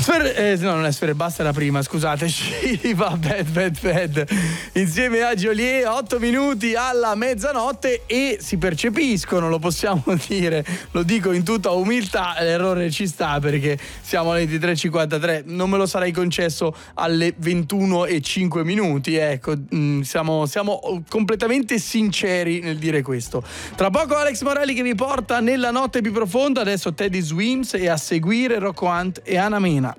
No, non è Sfere, basta la prima, scusate. Shiva, bad. Insieme a Joliet, 8 minuti alla mezzanotte e si percepiscono, lo possiamo dire, lo dico in tutta umiltà, l'errore ci sta perché siamo alle 23:53, non me lo sarei concesso alle 21:05 minuti, ecco, siamo completamente sinceri nel dire questo. Tra poco Alex Morelli che vi porta nella notte più profonda, adesso Teddy Swims e a seguire Rocco Hunt e Ana Mena.